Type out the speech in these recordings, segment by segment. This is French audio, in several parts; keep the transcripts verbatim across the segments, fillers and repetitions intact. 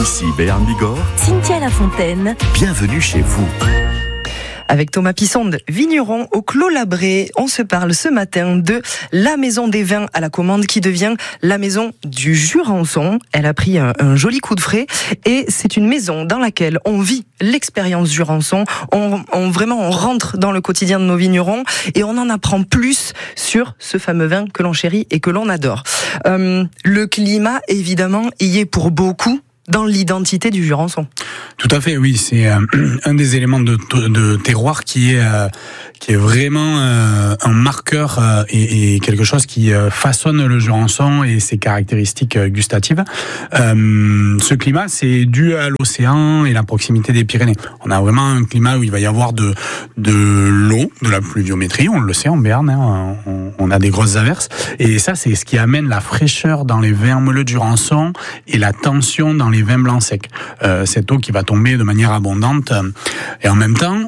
Ici Béarn Bigorre, Cynthia Lafontaine. Bienvenue chez vous. Avec Thomas Pissonde, vigneron au Clos Labré, on se parle ce matin de la maison des vins à la commande qui devient la maison du Jurançon. Elle a pris un, un joli coup de frais et c'est une maison dans laquelle on vit l'expérience Jurançon. On, on vraiment on rentre dans le quotidien de nos vignerons et on en apprend plus sur ce fameux vin que l'on chérit et que l'on adore. Euh, le climat, évidemment, y est pour beaucoup dans l'identité du Jurançon. Tout à fait, oui, c'est euh, un des éléments de, de terroir qui est euh, qui est vraiment euh, un marqueur euh, et, et quelque chose qui euh, façonne le Jurançon et ses caractéristiques euh, gustatives. Euh, ce climat, c'est dû à l'océan et la proximité des Pyrénées. On a vraiment un climat où il va y avoir de de l'eau, de la pluviométrie. On le sait en Béarn, hein, on, on a des grosses averses et ça, c'est ce qui amène la fraîcheur dans les vins moelleux du Jurançon et la tension dans les vins blancs secs. Euh, cette eau qui va tomber de manière abondante et en même temps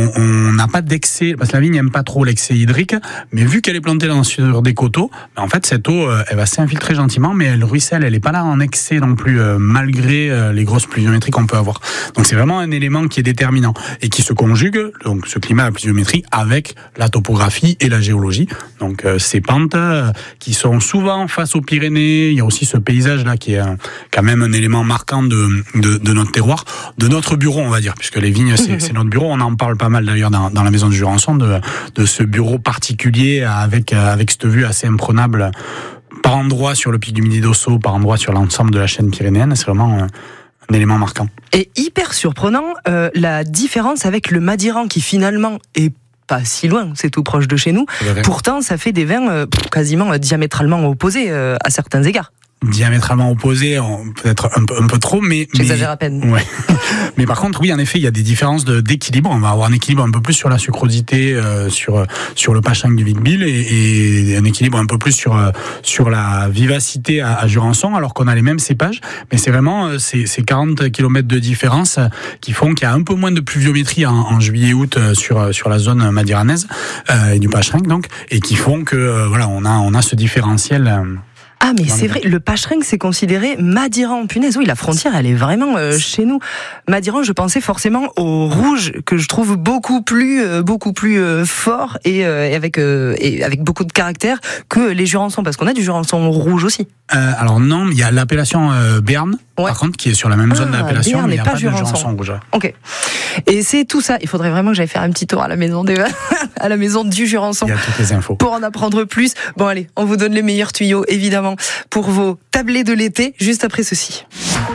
on n'a pas d'excès, parce que la vigne n'aime pas trop l'excès hydrique, mais vu qu'elle est plantée dans, sur des coteaux, en fait cette eau elle va s'infiltrer gentiment, mais elle ruisselle, elle n'est pas là en excès non plus, euh, malgré euh, les grosses pluviométries qu'on peut avoir. Donc c'est vraiment un élément qui est déterminant et qui se conjugue, donc ce climat, la pluviométrie, avec la topographie et la géologie. Donc euh, ces pentes euh, qui sont souvent face aux Pyrénées, il y a aussi ce paysage là qui est euh, quand même un élément marquant de, de, de notre terroir, de notre bureau on va dire, puisque les vignes c'est, c'est notre bureau, on en parle pas mal d'ailleurs dans, dans la maison du Jurançon de, de ce bureau particulier avec, avec cette vue assez imprenable par endroit sur le pic du Midi d'Ossau, par endroit sur l'ensemble de la chaîne pyrénéenne. C'est vraiment un, un élément marquant. Et hyper surprenant, euh, la différence avec le Madiran qui finalement est pas si loin, c'est tout proche de chez nous. Pourtant, ça fait des vins euh, quasiment diamétralement opposés euh, à certains égards. Diamétralement opposés, peut-être un peu, un peu trop, mais... J'exagère à peine. Ouais. Mais par contre, oui, en effet, il y a des différences de, d'équilibre. On va avoir un équilibre un peu plus sur la sucrosité, euh, sur, sur le Pachang du Vic-Bilh, et, et un équilibre un peu plus sur, sur la vivacité à, à Jurançon, alors qu'on a les mêmes cépages. Mais c'est vraiment ces, ces quarante kilomètres de différence qui font qu'il y a un peu moins de pluviométrie en, en juillet-août sur, sur la zone madiranaise, euh, et du Pachang, donc, et qui font que, euh, voilà, on a, on a ce différentiel. Euh, Ah mais c'est vrai, le Pachring c'est considéré Madiran. Punaise, oui, la frontière elle est vraiment euh, chez nous. Madiran, je pensais forcément au rouge que je trouve beaucoup plus euh, beaucoup plus euh, fort et, euh, et avec euh, et avec beaucoup de caractère que les Jurançons, parce qu'on a du Jurançon rouge aussi. Euh, alors non, il y a l'appellation euh, Béarn, ouais. Par contre, qui est sur la même ah, zone d'appellation, Béarn, mais il n'y a pas, pas Jurançon. de Jurançon rouge. Ok. Et c'est tout ça. Il faudrait vraiment que j'aille faire un petit tour à la maison des à la maison du Jurançon. Il y a toutes les infos. Pour en apprendre plus. Bon allez, on vous donne les meilleurs tuyaux évidemment pour vos tablés de l'été juste après ceci.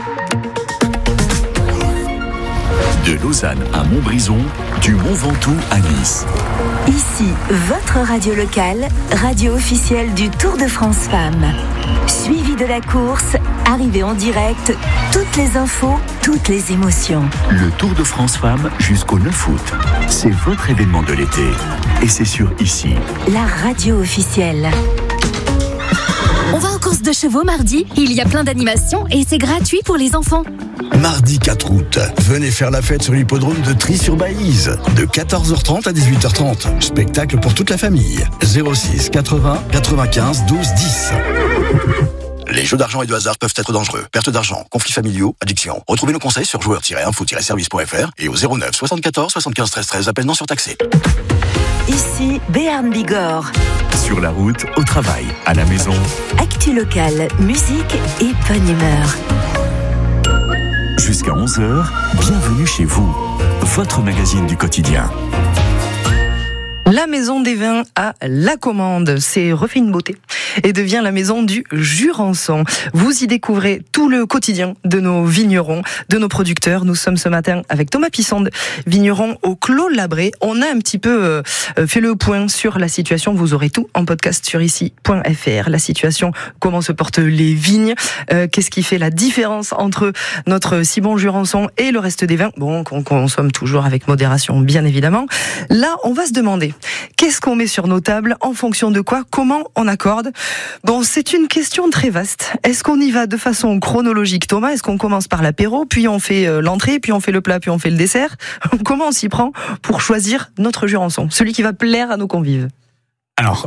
De Lausanne à Montbrison, du Mont Ventoux à Nice. Ici, votre radio locale, radio officielle du Tour de France Femmes. Suivi de la course, arrivée en direct, toutes les infos, toutes les émotions. Le Tour de France Femmes jusqu'au neuf août. C'est votre événement de l'été. Et c'est sur Ici. La radio officielle. On va aux courses de chevaux mardi. Il y a plein d'animations et c'est gratuit pour les enfants. Mardi quatre août, venez faire la fête sur l'hippodrome de Trie-sur-Baïse. De quatorze heures trente à dix-huit heures trente. Spectacle pour toute la famille. zéro six quatre-vingts quatre-vingt-quinze douze dix. Les jeux d'argent et de hasard peuvent être dangereux. Perte d'argent, conflits familiaux, addiction. Retrouvez nos conseils sur joueurs tiret info tiret service point f r et au zéro neuf soixante-quatorze soixante-quinze treize treize. Appel non surtaxé. Ici, Béarn Bigorre. Sur la route, au travail, à la maison. Actu locale, musique et bonne humeur. Jusqu'à onze heures, bienvenue chez vous. Votre magazine du quotidien. La maison des vins à la commande, c'est refait une beauté et devient la maison du Jurançon. Vous y découvrez tout le quotidien de nos vignerons, de nos producteurs. Nous sommes ce matin avec Thomas Pissonde, vigneron au Clos Labré. On a un petit peu euh, fait le point sur la situation. Vous aurez tout en podcast sur ici point f r. La situation, comment se portent les vignes, euh, qu'est-ce qui fait la différence entre notre si bon Jurançon et le reste des vins. Bon, qu'on consomme toujours avec modération, bien évidemment. Là, on va se demander, qu'est-ce qu'on met sur nos tables, en fonction de quoi, comment on accorde? Bon, c'est une question très vaste. Est-ce qu'on y va de façon chronologique, Thomas? Est-ce qu'on commence par l'apéro, puis on fait l'entrée, puis on fait le plat, puis on fait le dessert? Comment on s'y prend pour choisir notre Jurançon, celui qui va plaire à nos convives? Alors,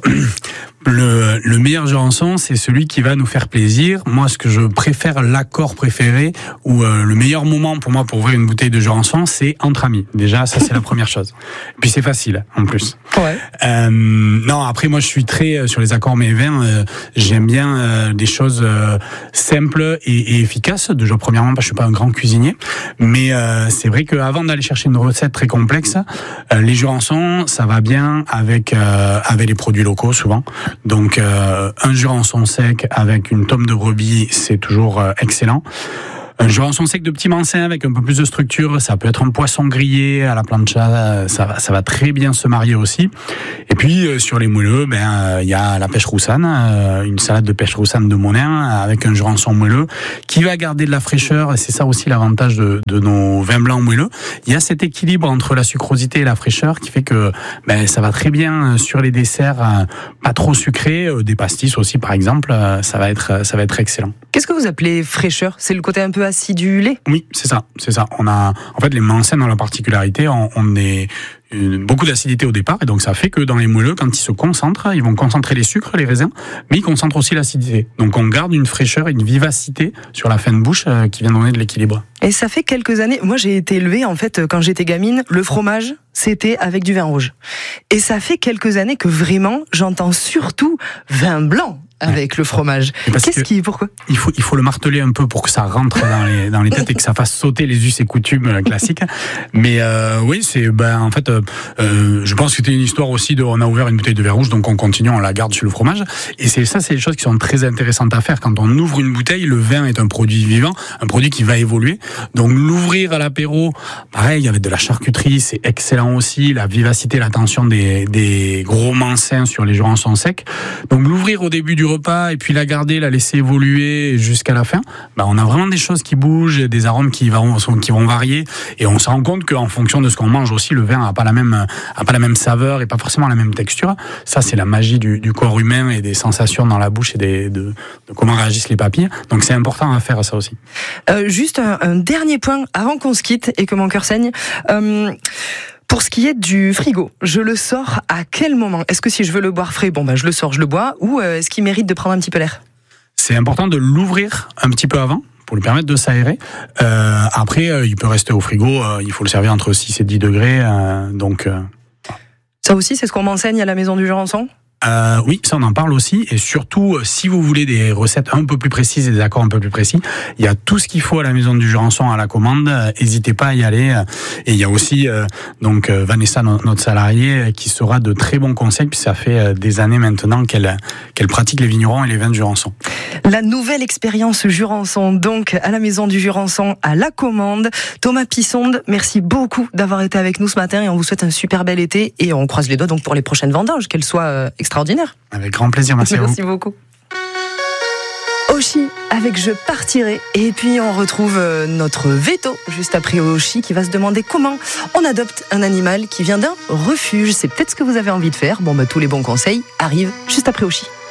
le, le meilleur jurançon, c'est celui qui va nous faire plaisir. Moi, ce que je préfère, l'accord préféré, ou euh, le meilleur moment pour moi pour ouvrir une bouteille de jurançon, c'est entre amis. Déjà, ça c'est la première chose. Et puis c'est facile, en plus. Ouais. Euh, non, après moi, je suis très euh, sur les accords mais vins. Euh, j'aime bien euh, des choses euh, simples et, et efficaces. Déjà, premièrement, parce que je suis pas un grand cuisinier, mais euh, c'est vrai qu'avant d'aller chercher une recette très complexe, euh, les jurançons, ça va bien avec euh, avec les produits locaux souvent. Donc euh, un jurançon sec avec une tome de brebis, c'est toujours euh, excellent. Un jurançon sec de petit mancin avec un peu plus de structure, ça peut être un poisson grillé à la plancha, ça va, ça va très bien se marier aussi. Et puis euh, sur les moelleux, ben il euh, y a la pêche roussane, euh, une salade de pêche roussane de Monin avec un jurançon moelleux qui va garder de la fraîcheur. Et c'est ça aussi l'avantage de, de nos vins blancs moelleux. Il y a cet équilibre entre la sucrosité et la fraîcheur qui fait que ben ça va très bien sur les desserts, euh, pas trop sucrés, euh, des pastis aussi par exemple, euh, ça va être ça va être excellent. Qu'est-ce que vous appelez fraîcheur ? C'est le côté un peu acidulé ? Oui, c'est ça, c'est ça. On a, en fait, les mancins ont la particularité, on, on est une, beaucoup d'acidité au départ, et donc ça fait que dans les moelleux, quand ils se concentrent, ils vont concentrer les sucres, les raisins, mais ils concentrent aussi l'acidité. Donc on garde une fraîcheur et une vivacité sur la fin de bouche euh, qui vient donner de l'équilibre. Et ça fait quelques années, moi j'ai été élevée en fait quand j'étais gamine, le fromage c'était avec du vin rouge. Et ça fait quelques années que vraiment j'entends surtout vin blanc avec le fromage. Qu'est-ce qui, pourquoi ? Il faut, il faut le marteler un peu pour que ça rentre dans les, dans les têtes et que ça fasse sauter les us et coutumes classiques. Mais euh, oui, c'est, ben en fait, euh, je pense que c'était une histoire aussi de, on a ouvert une bouteille de vin rouge, donc on continue, on la garde sur le fromage. Et c'est ça, c'est des choses qui sont très intéressantes à faire. Quand on ouvre une bouteille, le vin est un produit vivant, un produit qui va évoluer. Donc l'ouvrir à l'apéro, pareil, avec de la charcuterie, c'est excellent aussi. La vivacité, la tension des, des gros mancins sur les jurançons secs. Donc l'ouvrir au début du repas et puis la garder, la laisser évoluer jusqu'à la fin, bah on a vraiment des choses qui bougent, des arômes qui vont, qui vont varier, et on se rend compte qu'en fonction de ce qu'on mange aussi, le vin a pas la même, a pas la même saveur et pas forcément la même texture. Ça, c'est la magie du, du corps humain et des sensations dans la bouche et des, de, de comment réagissent les papilles. Donc c'est important à faire ça aussi. Euh, juste un, un dernier point avant qu'on se quitte et que mon cœur saigne. Euh, Pour ce qui est du frigo, je le sors à quel moment ? Est-ce que si je veux le boire frais, bon ben je le sors, je le bois, ou euh, est-ce qu'il mérite de prendre un petit peu l'air ? C'est important de l'ouvrir un petit peu avant pour lui permettre de s'aérer. Euh, après, euh, il peut rester au frigo, euh, il faut le servir entre six et dix degrés. Euh, donc, euh... Ça aussi, c'est ce qu'on m'enseigne à la Maison du Jurançon ? Euh, oui, ça on en parle aussi, et surtout si vous voulez des recettes un peu plus précises et des accords un peu plus précis, il y a tout ce qu'il faut à la Maison du Jurançon à la commande. N'hésitez pas à y aller. Et il y a aussi euh, donc Vanessa, notre salariée, qui sera de très bons conseils, puis ça fait des années maintenant qu'elle qu'elle pratique les vignerons et les vins de Jurançon. La nouvelle expérience Jurançon, donc à la Maison du Jurançon à la commande. Thomas Pissonde, merci beaucoup d'avoir été avec nous ce matin, et on vous souhaite un super bel été, et on croise les doigts donc pour les prochaines vendanges, qu'elles soient euh, extraordinaires. Avec grand plaisir, merci, merci à vous. beaucoup. Oshi avec Je partirai, et puis on retrouve notre veto juste après Oshi qui va se demander comment on adopte un animal qui vient d'un refuge. C'est peut-être ce que vous avez envie de faire. Bon, bah, tous les bons conseils arrivent juste après Oshi.